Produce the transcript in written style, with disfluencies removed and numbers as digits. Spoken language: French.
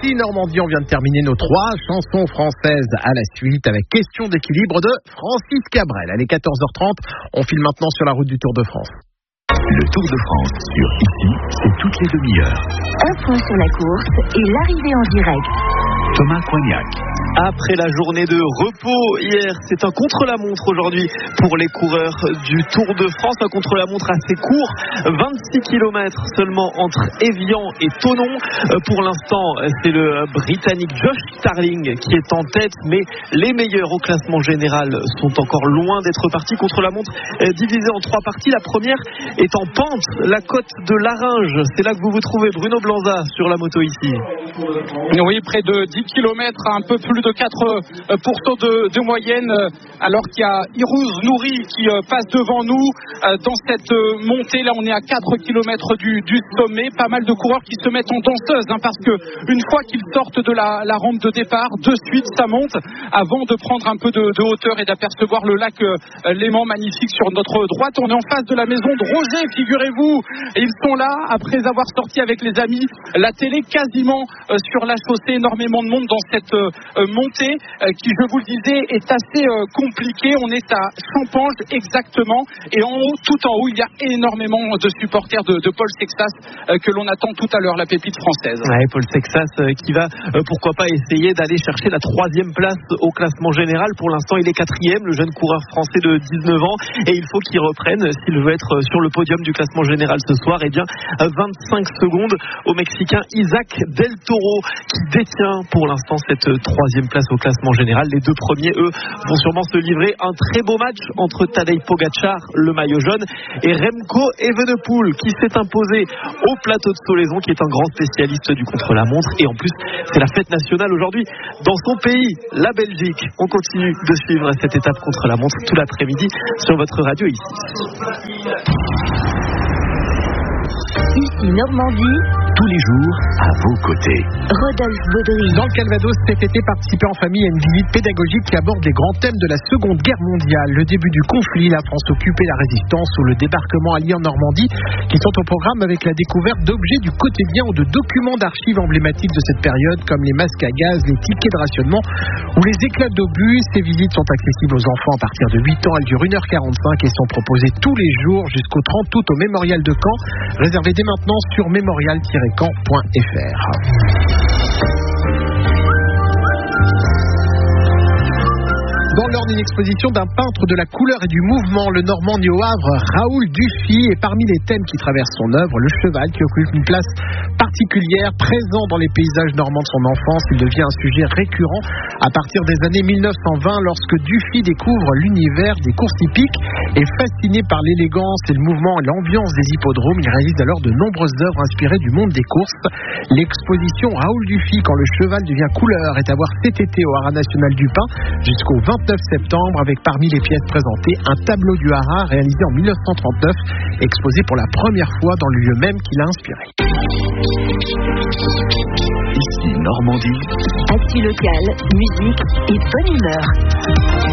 Ici Normandie, on vient de terminer nos 3 chansons françaises à la suite avec Question d'équilibre de Francis Cabrel. Allez, 14h30, on file maintenant sur la route du Tour de France. Le Tour de France sur Ici, c'est toutes les demi-heures. Un point sur la course et l'arrivée en direct. Thomas Coignac. Après la journée de repos hier, c'est un contre-la-montre aujourd'hui pour les coureurs du Tour de France. Un contre-la-montre assez court, 26 km seulement entre Évian et Thonon. Pour l'instant, c'est le Britannique Josh Starling qui est en tête, mais les meilleurs au classement général sont encore loin d'être partis. Contre-la-montre divisée en 3 parties. La première est en pente, la côte de Laringe. C'est là que vous vous trouvez, Bruno Blanza, sur la moto ici. Oui, près de 10 km, un peu plus de 4% de moyenne, alors qu'il y a Irouz Nouri qui passe devant nous dans cette montée. Là, on est à 4 km du sommet. Pas mal de coureurs qui se mettent en danseuse, parce que une fois qu'ils sortent de la rampe de départ, de suite, ça monte avant de prendre un peu de hauteur et d'apercevoir le lac Léman, magnifique sur notre droite. On est en face de la maison de Roger, figurez-vous. Ils sont là, après avoir sorti avec les amis la télé quasiment sur la chaussée. Énormément de monde dans cette montée qui, je vous le disais, est assez compliquée. On est à Champange exactement, et en haut, tout en haut, il y a énormément de supporters de Paul Sexas que l'on attend tout à l'heure, la pépite française. Ouais, Paul Sexas qui va pourquoi pas essayer d'aller chercher la 3e place au classement général. Pour l'instant, il est 4e, le jeune coureur français de 19 ans, et il faut qu'il reprenne s'il veut être sur le podium du classement général ce soir. Et bien 25 secondes au Mexicain Isaac Del Toro qui détient pour l'instant cette 3e place au classement général. Les 2 premiers, eux, vont sûrement se livrer un très beau match entre Tadej Pogačar, le maillot jaune, et Remco Evenepoel qui s'est imposé au plateau de Solaison, qui est un grand spécialiste du contre-la-montre. Et en plus, c'est la fête nationale aujourd'hui dans son pays, la Belgique. On continue de suivre cette étape contre-la-montre tout l'après-midi sur votre radio ici. Ici Normandie, tous les jours à vos côtés. Rodolphe Baudry. Dans le Calvados, cet été, participer en famille à une visite pédagogique qui aborde les grands thèmes de la Seconde Guerre mondiale, le début du conflit, la France occupée, la résistance ou le débarquement allié en Normandie, qui sont au programme avec la découverte d'objets du quotidien ou de documents d'archives emblématiques de cette période, comme les masques à gaz, les tickets de rationnement ou les éclats d'obus. Ces visites sont accessibles aux enfants à partir de 8 ans. Elles durent 1h45 et sont proposées tous les jours jusqu'au 30 août au Mémorial de Caen. Réservez dès maintenant sur mémorial-caen.fr. Dans l'ordre d'une exposition d'un peintre de la couleur et du mouvement, le Normand né au Havre, Raoul Dufy, et parmi les thèmes qui traversent son œuvre, le cheval qui occupe une place particulière, présent dans les paysages normands de son enfance. Il devient un sujet récurrent à partir des années 1920 lorsque Dufy découvre l'univers des courses hippiques et fasciné par l'élégance et le mouvement et l'ambiance des hippodromes, il réalise alors de nombreuses œuvres inspirées du monde des courses. L'exposition Raoul Dufy, quand le cheval devient couleur, est à voir cet été au Haras National du Pin jusqu'au 29 septembre, avec parmi les pièces présentées un tableau du Haras réalisé en 1939, exposé pour la première fois dans le lieu même qui l'a inspiré. Ici Normandie. Actu locale, musique et bonne humeur.